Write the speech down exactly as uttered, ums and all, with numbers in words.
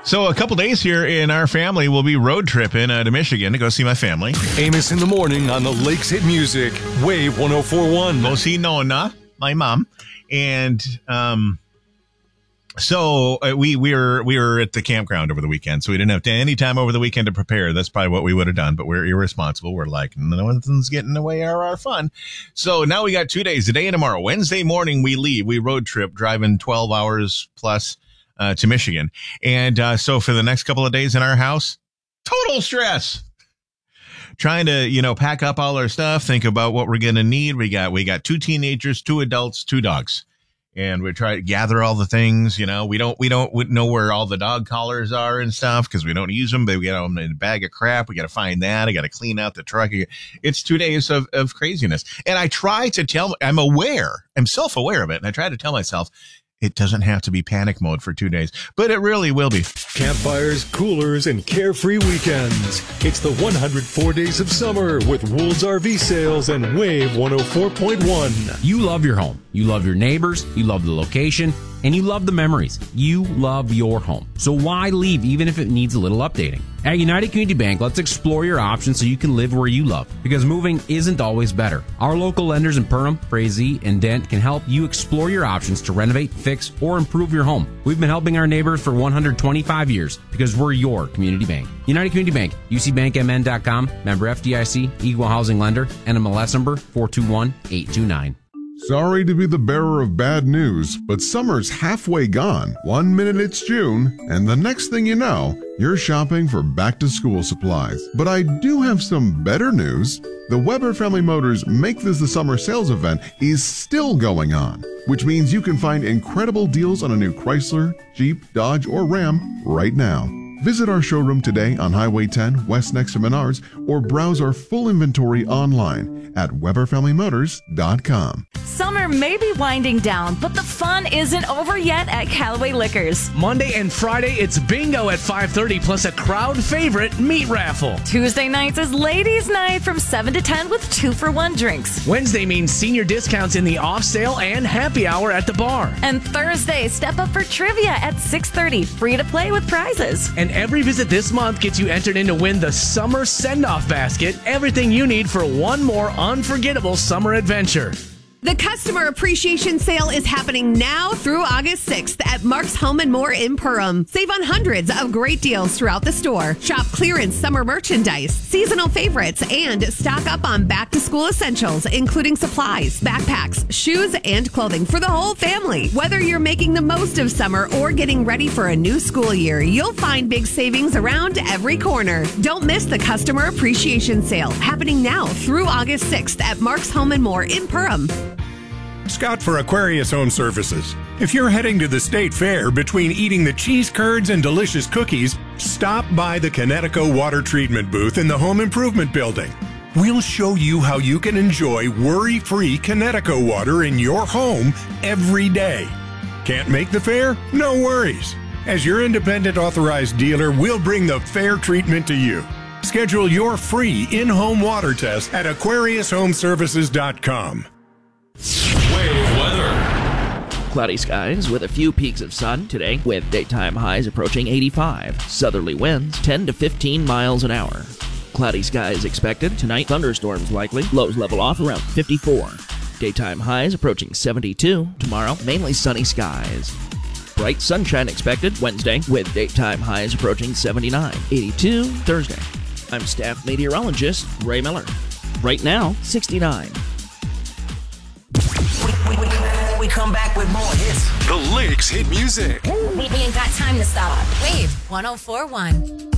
So a couple days here in our family, we'll be road tripping uh, to Michigan to go see my family. Amos in the morning on the Lakes Hit Music, Wave one oh four point one. Go see Nona, my mom. And um, so uh, we, we, were, we were at the campground over the weekend, so we didn't have any time over the weekend to prepare. That's probably what we would have done, but we're irresponsible. We're like, no one's getting away our, our fun. So now we got two days, today and tomorrow. Wednesday morning, we leave. We road trip, driving twelve hours plus Uh, to Michigan. And uh, so for the next couple of days in our house, total stress. Trying to, you know, pack up all our stuff, think about what we're going to need. We got we got two teenagers, two adults, two dogs. And we try to gather all the things, you know, we don't we don't know where all the dog collars are and stuff because we don't use them, but we got them in a bag of crap. We got to find that. I got to clean out the truck. It's two days of, of craziness. And I try to tell, I'm aware, I'm self-aware of it. And I try to tell myself, it doesn't have to be panic mode for two days, but it really will be. Campfires, coolers, and carefree weekends. It's the one hundred four days of summer with Wool's R V Sales and Wave one oh four point one. You love your home. You love your neighbors. You love the location. And you love the memories. You love your home. So why leave even if it needs a little updating? At United Community Bank, let's explore your options so you can live where you love. Because moving isn't always better. Our local lenders in Perham, Frazee, and Dent can help you explore your options to renovate, fix, or improve your home. We've been helping our neighbors for one hundred twenty-five years because we're your community bank. United Community Bank, U C bank M N dot com, member F D I C, equal housing lender, N M L S number four two one eight two nine. Sorry to be the bearer of bad news, but summer's halfway gone. One minute it's June, and the next thing you know, you're shopping for back-to-school supplies. But I do have some better news. The Weber Family Motors Make This the Summer sales event is still going on, which means you can find incredible deals on a new Chrysler, Jeep, Dodge, or Ram right now. Visit our showroom today on Highway ten, west next to Menards, or browse our full inventory online at Weber Family Motors dot com. Summer may be winding down, but the fun isn't over yet at Callaway Liquors. Monday and Friday, it's bingo at five thirty, plus a crowd favorite meat raffle. Tuesday nights is ladies' night from seven to ten with two for one drinks. Wednesday means senior discounts in the off sale and happy hour at the bar. And Thursday, step up for trivia at six thirty, free to play with prizes. And every visit this month gets you entered in to win the Summer Send-Off Basket, everything you need for one more unforgettable summer adventure. The Customer Appreciation Sale is happening now through August sixth at Mark's Home and More in Perham. Save on hundreds of great deals throughout the store. Shop clearance summer merchandise, seasonal favorites, and stock up on back-to-school essentials, including supplies, backpacks, shoes, and clothing for the whole family. Whether you're making the most of summer or getting ready for a new school year, you'll find big savings around every corner. Don't miss the Customer Appreciation Sale, happening now through August sixth at Mark's Home and More in Perham. Scott for Aquarius Home Services. If you're heading to the state fair between eating the cheese curds and delicious cookies, stop by the Connecticut Water Treatment booth in the Home Improvement Building. We'll show you how you can enjoy worry-free Connecticut water in your home every day. Can't make the fair? No worries. As your independent authorized dealer, we'll bring the fair treatment to you. Schedule your free in-home water test at Aquarius Home Services dot com. Wave weather. Cloudy skies with a few peaks of sun today, with daytime highs approaching eighty-five. Southerly winds ten to fifteen miles an hour. Cloudy skies expected tonight. Thunderstorms likely. Lows level off around fifty-four. Daytime highs approaching seventy-two. Tomorrow, mainly sunny skies. Bright sunshine expected Wednesday, with daytime highs approaching seventy-nine. eighty-two Thursday. I'm staff meteorologist Ray Miller. Right now, sixty-nine. We, we, we come back with more hits. The Lakes Hit Music. We ain't got time to stop. Wave one oh four point one.